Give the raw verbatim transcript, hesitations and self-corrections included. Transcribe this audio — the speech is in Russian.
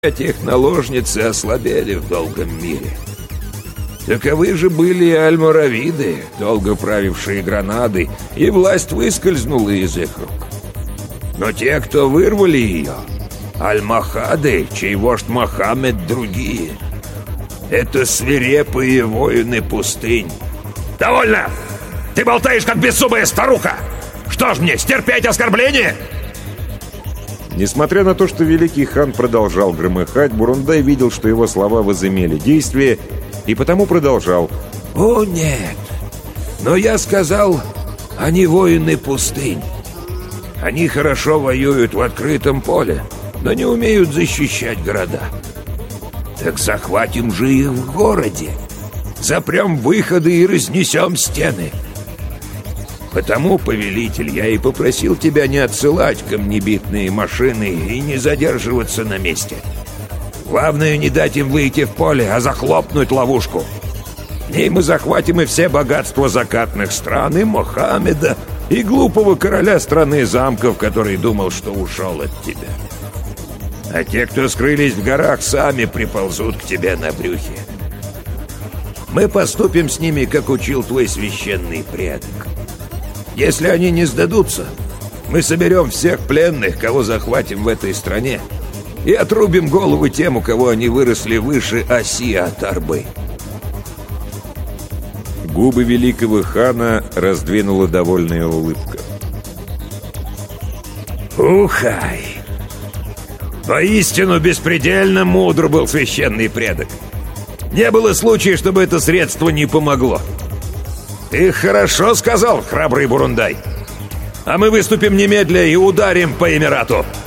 Этих наложницы ослабели в долгом мире. Таковы же были и альморавиды, долго правившие Гранадой, и власть выскользнула из их рук. Но те, кто вырвали ее, альмахады, чей вождь Мохаммед, другие, это свирепые воины пустынь. Довольно! Ты болтаешь, как беззубая старуха! Что ж мне, стерпеть оскорбление? Несмотря на то, что великий хан продолжал громыхать, Бурундай видел, что его слова возымели действие, и потому продолжал. «О, нет! Но я сказал, они воины пустынь. Они хорошо воюют в открытом поле, но не умеют защищать города. Так захватим же их в городе, запрем выходы и разнесем стены. Потому, повелитель, я и попросил тебя не отсылать камнебитные машины и не задерживаться на месте. Главное, не дать им выйти в поле, а захлопнуть ловушку. И мы захватим и все богатства закатных стран, и Мохаммеда, и глупого короля страны замков, который думал, что ушел от тебя. А те, кто скрылись в горах, сами приползут к тебе на брюхе. Мы поступим с ними, как учил твой священный предок. Если они не сдадутся, мы соберем всех пленных, кого захватим в этой стране, и отрубим головы тем, у кого они выросли выше оси от арбы». Губы великого хана раздвинула довольная улыбка. «Ухай! Воистину беспредельно мудр был священный предок. Не было случая, чтобы это средство не помогло. Ты хорошо сказал, храбрый Бурундай. А мы выступим немедля и ударим по Эмирату.